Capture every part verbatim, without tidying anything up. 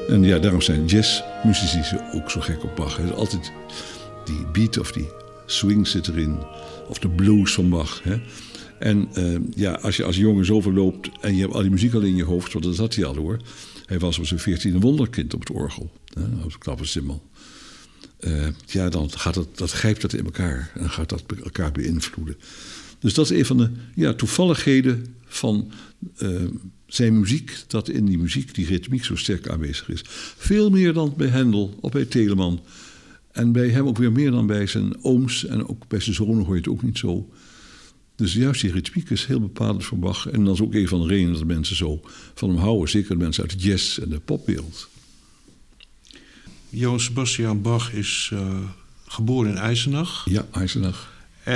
En ja, daarom zijn jazzmuzici ook zo gek op Bach. He. Altijd die beat of die swing zit erin. Of de blues van Bach. Hè. En uh, ja, als je als jongen zoveel loopt en je hebt al die muziek al in je hoofd, want dat zat hij al hoor. Hij was op zijn veertien een wonderkind op het orgel. Hè, op de klaversymbol. Uh, ja, dan gaat dat, dat grijpt dat in elkaar. En gaat dat elkaar beïnvloeden. Dus dat is een van de ja, toevalligheden van uh, zijn muziek. Dat in die muziek die ritmiek zo sterk aanwezig is. Veel meer dan bij Hendel of bij Telemann. En bij hem ook weer meer dan bij zijn ooms. En ook bij zijn zonen hoor je het ook niet zo. Dus juist die ritmiek is heel bepalend voor Bach. En dat is ook een van de redenen dat mensen zo van hem houden. Zeker de mensen uit de jazz en de popwereld. Johann Sebastian Bach is uh, geboren in Eisenach. Ja, Eisenach.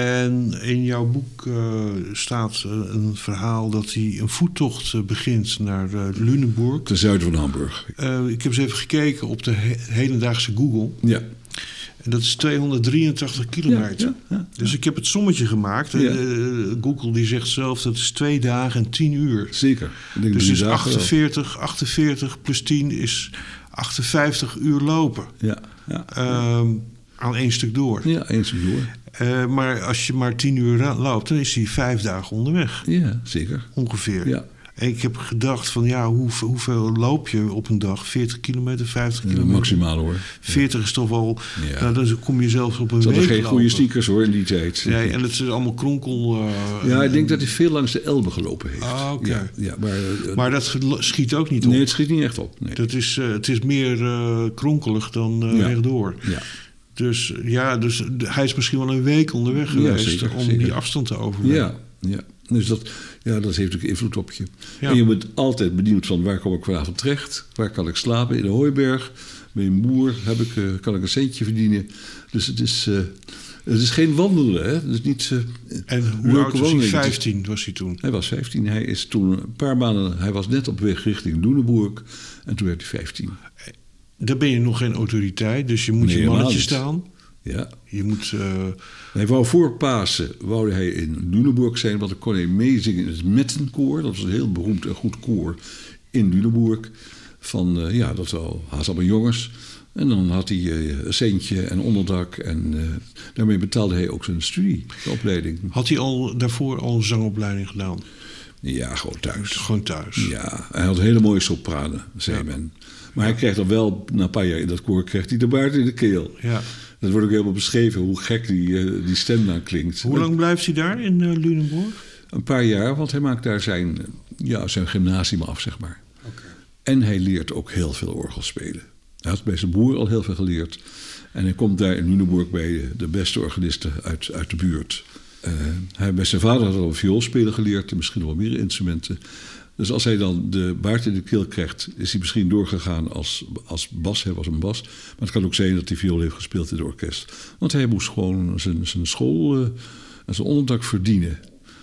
En in jouw boek uh, staat uh, een verhaal dat hij een voettocht uh, begint naar uh, Lüneburg. Ten zuiden van Hamburg. Uh, ik heb eens even gekeken op de he- hedendaagse Google. Ja. En dat is tweehonddrieëntachtig kilometer. Ja, ja, ja, dus ja. ik heb het sommetje gemaakt. Ja. Uh, Google die zegt zelf dat is twee dagen en tien uur. Zeker. Ik denk dus dat is achtenveertig, achtenveertig plus tien is achtenvijftig uur lopen. Ja, ja. Uh, aan één stuk door. Ja, één stuk door. Uh, maar als je maar tien uur loopt, dan is hij vijf dagen onderweg. Ja, zeker. Ongeveer. Ja. En ik heb gedacht van ja, hoe, hoeveel loop je op een dag? veertig kilometer, vijftig kilometer? Ja, maximaal hoor. veertig is toch wel... Ja. Nou, dan kom je zelfs op een week week geen lopen. goede sneakers hoor in die tijd. Nee, en het is allemaal kronkel... Uh, ja, ik denk dat hij veel langs de Elbe gelopen heeft. Ah, oké. Okay. Ja, ja, maar, uh, maar dat schiet ook niet op. Nee, het schiet niet echt op. Nee. Dat is, uh, het is meer uh, kronkelig dan uh, ja. rechtdoor. Ja. Dus ja, dus hij is misschien wel een week onderweg geweest... Ja, zeker, om zeker. die afstand te overbruggen. Ja, ja. Dus dat, ja, dat heeft ook invloed op je. Ja. En je bent altijd benieuwd van waar kom ik vanavond terecht? Waar kan ik slapen? In de hooiberg? Bij een boer heb ik, uh, kan ik een centje verdienen? Dus het is, uh, het is geen wandelen. Hè? Het is niet, uh, en hoe oud was hij? vijftien was hij toen? Hij was vijftien. Hij is toen een paar maanden... Hij was net op weg richting Lüneburg. En toen werd hij vijftien. Daar ben je nog geen autoriteit. Dus je moet nee, je mannetje staan. Ja. Je moet... Uh... Hij wou voor Pasen wou hij in Lüneburg zijn, want dan kon hij meezingen in het Mettenkoor. Dat was een heel beroemd en goed koor in Lüneburg. Van, uh, ja, dat wel, haast allemaal jongens. En dan had hij uh, een centje en onderdak. En uh, daarmee betaalde hij ook zijn studie, de opleiding. Had hij al daarvoor al een zangopleiding gedaan? Ja, gewoon thuis. Gewoon thuis? Ja, hij had hele mooie sopranen, zei ja. men. Maar ja. hij kreeg dan wel, na een paar jaar in dat koor, kreeg hij de baard in de keel. Ja. Dat wordt ook helemaal beschreven, hoe gek die, uh, die stem dan klinkt. Hoe lang blijft hij daar in uh, Lüneburg? Een paar jaar, want hij maakt daar zijn, ja, zijn gymnasium af, zeg maar. Okay. En hij leert ook heel veel orgel spelen. Hij had bij zijn broer al heel veel geleerd. En hij komt daar in Lüneburg bij de beste organisten uit, uit de buurt. Uh, hij, bij zijn vader had al vioolspelen geleerd en misschien wel meer instrumenten. Dus als hij dan de baard in de keel krijgt, is hij misschien doorgegaan als, als bas. Hij was een bas. Maar het kan ook zijn dat hij viool heeft gespeeld in het orkest. Want hij moest gewoon zijn, zijn school en uh, zijn onderdak verdienen.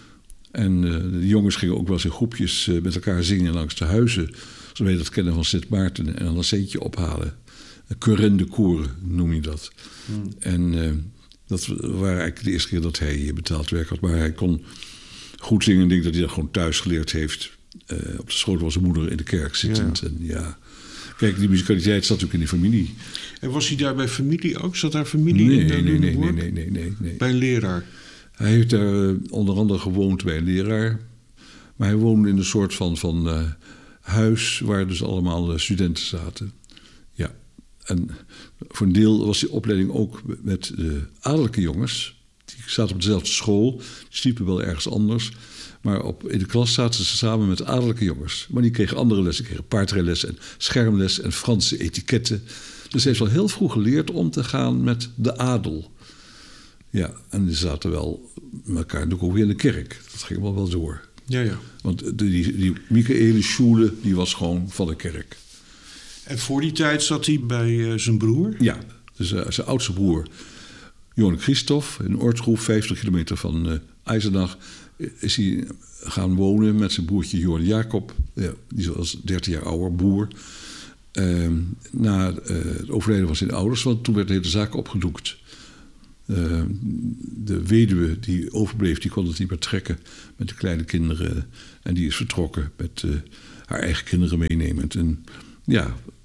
En uh, de jongens gingen ook wel eens in groepjes uh, met elkaar zingen langs de huizen. Zo weet je dat kennen van Sint Maarten. En dan een centje ophalen. Querende koren noem je dat. Hmm. En uh, dat waren eigenlijk de eerste keer dat hij betaald werk had. Maar hij kon goed zingen. Ik denk dat hij dat gewoon thuis geleerd heeft. Uh, op de schoot was zijn moeder in de kerk zittend. Ja. En ja, kijk, die musicaliteit zat natuurlijk in die familie. En was hij daar bij familie ook? Zat daar familie nee, in? Nee, nee, nee, nee, nee, nee, nee, nee. Bij een leraar? Hij heeft daar onder andere gewoond bij een leraar. Maar hij woonde in een soort van, van uh, huis waar dus allemaal uh, studenten zaten. Ja. En voor een deel was die opleiding ook met de adellijke jongens. Die zaten op dezelfde school. Die sliepen wel ergens anders. Maar op, in de klas zaten ze samen met adellijke jongens. Maar die kregen andere lessen. Die kregen paardrijles en schermles en Franse etiketten. Dus hij heeft al heel vroeg geleerd om te gaan met de adel. Ja, en die zaten wel met elkaar natuurlijk ook weer in de kerk. Dat ging wel wel door. Ja, ja. Want die, die, die Michaelisschule, die was gewoon van de kerk. En voor die tijd zat hij bij uh, zijn broer? Ja, dus uh, zijn oudste broer, Johann Christoph, in Ortsgroef, vijftig kilometer van uh, Eisenach, is hij gaan wonen met zijn broertje Johann Jacob. Ja, die was dertien jaar ouder, boer. Uh, na uh, het overlijden van zijn ouders, want toen werd de hele zaak opgedoekt. Uh, de weduwe die overbleef, die kon het niet meer trekken met de kleine kinderen. En die is vertrokken met uh, haar eigen kinderen meenemend. En ja,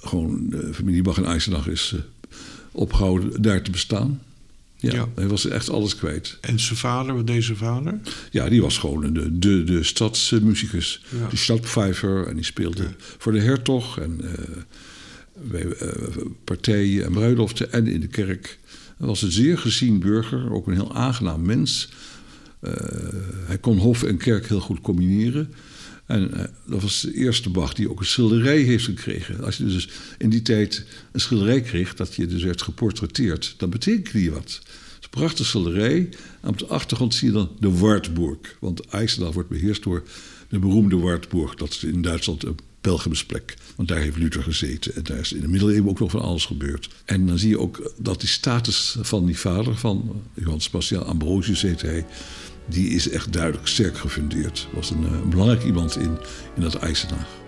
gewoon de familie Bach en Eisenach is uh, opgehouden daar te bestaan. Ja, ja, hij was echt alles kwijt. En zijn vader, wat deed zijn vader? Ja, die was gewoon de, de, de stadsmuzikus. Ja. Die stadpfeifer en die speelde ja. voor de hertog en uh, bij uh, partijen en bruiloften en in de kerk. Hij was een zeer gezien burger, ook een heel aangenaam mens. Uh, hij kon hof en kerk heel goed combineren. En uh, dat was de eerste Bach die ook een schilderij heeft gekregen. Als je dus in die tijd een schilderij kreeg, dat je dus werd geportretteerd, dan betekende die wat. Het is een prachtige schilderij. En op de achtergrond zie je dan de Wartburg. Want Eisenach wordt beheerst door de beroemde Wartburg. Dat is in Duitsland een pelgrimsplek. Want daar heeft Luther gezeten. En daar is in de middeleeuwen ook nog van alles gebeurd. En dan zie je ook dat die status van die vader, van Johann Sebastian Ambrosius heet hij, die is echt duidelijk sterk gefundeerd. Was een, een belangrijk iemand in, in dat Eisenach.